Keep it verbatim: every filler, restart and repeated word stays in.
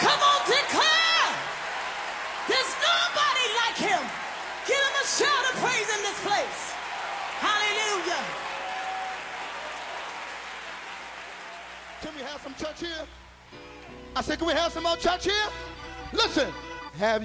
Come on, declare. There's nobody like him. Give him a shout of praise in this place. Hallelujah. Can we have some church here? I said, can we have some more church here? Listen, have